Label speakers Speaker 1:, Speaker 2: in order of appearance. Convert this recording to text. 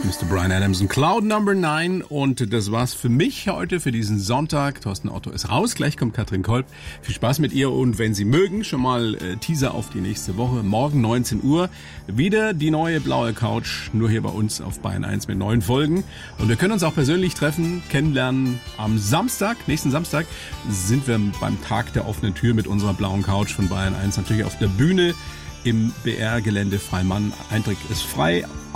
Speaker 1: Mr. Bryan Adams, Cloud Number 9, und das war's für mich heute, für diesen Sonntag. Thorsten Otto ist raus, gleich kommt Katrin Kolb. Viel Spaß mit ihr, und wenn Sie mögen, schon mal Teaser auf die nächste Woche. Morgen 19 Uhr wieder die neue blaue Couch, nur hier bei uns auf Bayern 1 mit 9 Folgen. Und wir können uns auch persönlich treffen, kennenlernen. Am Samstag, nächsten Samstag, sind wir beim Tag der offenen Tür mit unserer blauen Couch von Bayern 1 natürlich auf der Bühne im BR-Gelände Freimann. Eintritt ist frei.